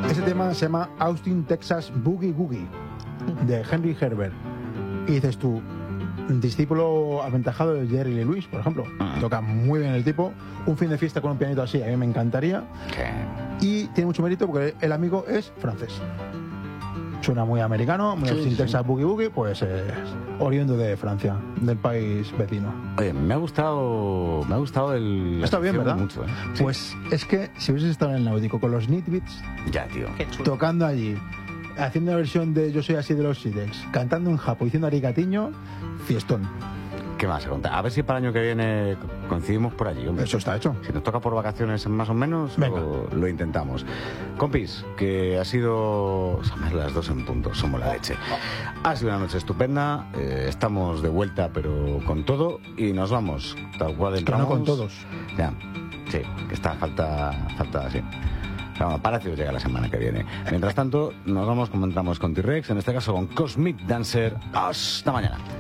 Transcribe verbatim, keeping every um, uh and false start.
Ese tema se llama Austin, Texas Boogie Woogie, de Henry Herbert. Y dices tú, discípulo aventajado de Jerry Lee Lewis, por ejemplo. Uh-huh. Toca muy bien el tipo. Un fin de fiesta con un pianito así, a mí me encantaría. ¿Qué? Y tiene mucho mérito porque el amigo es francés. Suena muy americano, muy Sí, Austin, sí. Texas Boogie Woogie, pues es oriundo de Francia, del país vecino. Oye, me ha gustado, me ha gustado el... Está bien, ¿verdad? Mucho, ¿eh? Sí. Pues es que si hubieses estado en el náutico con los Nitbits, Ya, tío. Qué chulo. tocando allí, haciendo una versión de Yo soy así de los Sidex, cantando en japo, diciendo arigatiño, fiestón. ¿Qué más se conta? A ver si para el año que viene coincidimos por allí, hombre. Eso está hecho. Si nos toca por vacaciones más o menos, Venga. lo, lo intentamos. Compis, que ha sido... Son las dos en punto, somos la leche. Ha sido una noche estupenda, eh, estamos de vuelta pero con todo y nos vamos. Tal cual Que entramos. no con todos. Ya, sí, que está falta, falta, sí. Pero bueno, Palacios llega la semana que viene. Mientras tanto, nos vamos como entramos con T-Rex, en este caso con Cosmic Dancer. Hasta mañana.